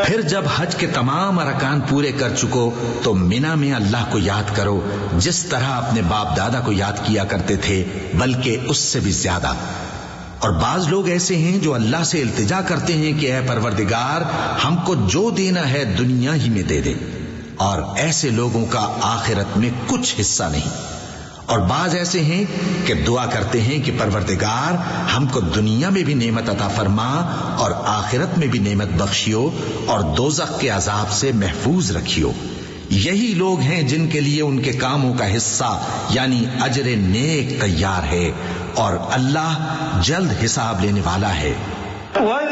फिर जब हज के तमाम अरकान पूरे कर चुको तो मिना में अल्लाह को याद करो जिस तरह अपने बाप दादा को याद किया करते थे, बल्कि उससे भी ज्यादा। और बाज लोग ऐसे हैं जो अल्लाह से इल्तिजा करते हैं कि ऐ परवरदिगार, हमको जो देना है दुनिया ही में दे दे, और ऐसे लोगों का आखिरत में कुछ हिस्सा नहीं। और बाज ऐसे हैं कि दुआ करते हैं कि परवरदिगार, हमको दुनिया में भी नेमत अता फरमा और आखिरत में भी नेमत बख्शियो और दोज़ख के अजाब से महफूज रखियो। यही लोग हैं जिनके लिए उनके कामों का हिस्सा यानी अजर नेक तैयार है, और अल्लाह जल्द हिसाब लेने वाला है।